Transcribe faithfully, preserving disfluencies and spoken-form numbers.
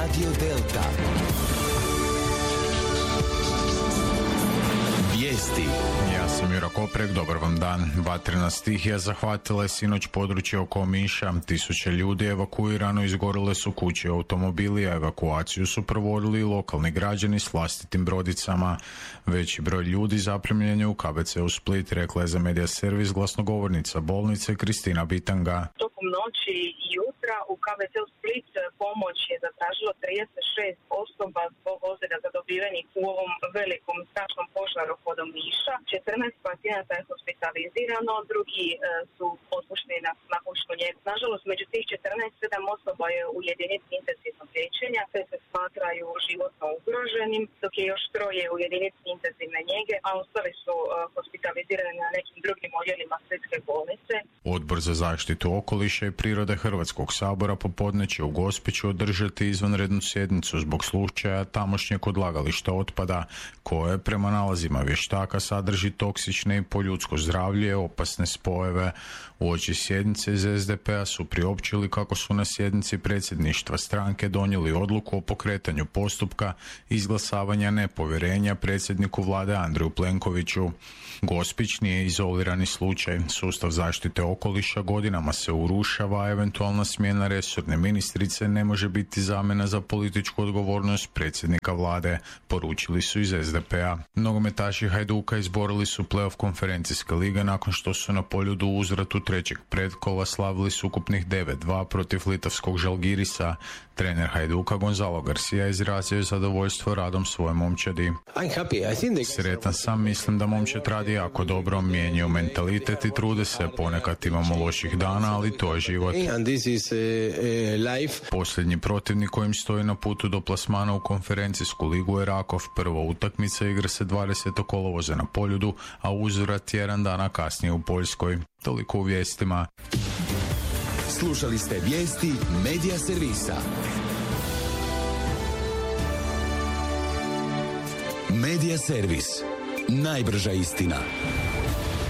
Radio Delta. Vijesti. Ja sam Jura Koprek, dobar vam dan. Vatrena stihija zahvatila je sinoć područje oko Omiša. Tisuće ljudi evakuirano, izgorele su kuće i automobili, a evakuaciju su provodili lokalni građani s vlastitim brodicama. Veći broj ljudi zaprimljen je u K B C u Split, rekla je za Media Servis glasnogovornica bolnice Kristina Bitanga. Tokom noći i jutra u K B C u Split pomoć je zatražilo trideset šest osoba zbog ozljeda zadobivenih u ovom velikom strašnom požaru kod Omiša. četrnaest pacijenata je hospitalizirano, drugi e, su otpušteni na, na kućnu njegu. Nažalost, među tih četrnaest, sedam osoba je u jedinici intenzivnog liječenja, te se smatraju životno ugroženim, dok je još troje u jedinici intenzivne njege, a ostali su e, hospitalizirani na nekim drugim odjelima Splitske bolnice. Odbor za zaštitu okoliša i prirode Hrvatskog sabora popodne će u Gospiću održati izvanrednu sjednicu zbog slučaja tamošnjeg odlagališta otpada, koje prema nalazima vještaka sadrži toksične i po ljudsko zdravlje opasne spojeve. Uoči sjednice iz S D P-a su priopćili kako su na sjednici predsjedništva stranke donijeli odluku o pokretanju postupka izglasavanja nepovjerenja predsjedniku vlade Andreju Plenkoviću. Gospić nije izolirani slučaj. Sustav zaštite okoliša godinama se urušava, a eventualna smjena resorne ministrice ne može biti zamjena za političku odgovornost predsjednika vlade, poručili su iz S D P-a. Nogometaši Hajduka izborili su play-off konferencijske lige nakon što su na Poljudu u uzvratu trećeg predkola slavili s ukupnih devet dva protiv litavskog Žalgirisa. Trener Hajduka Gonzalo Garcia izrazio je zadovoljstvo radom svoje momčadi. Sretan sam, mislim da momčad radi jako dobro, mijenjaju mentalitet i trude se, ponekad imamo loših dana, ali to je život. Posljednji protivnik kojim stoji na putu do plasmana u konferencijsku ligu je Rakov. Prva utakmica igra se dvadesetog kolovoza na Poljudu, a uzvrat tjedan dana kasnije u Poljskoj. Toliko u vijestima. Slušali ste vijesti Media Servisa. Media Servis. Najbrža istina.